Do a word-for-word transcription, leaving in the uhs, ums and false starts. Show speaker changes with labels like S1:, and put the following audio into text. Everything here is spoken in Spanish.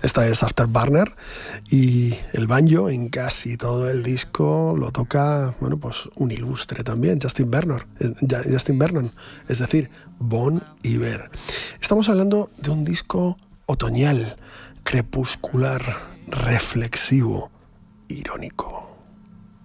S1: Esta es Afterburner y el banjo en casi todo el disco lo toca, bueno, pues un ilustre también, Justin Vernon, Justin Vernon, es decir, Bon Iver. Estamos hablando de un disco otoñal, crepuscular, reflexivo, irónico.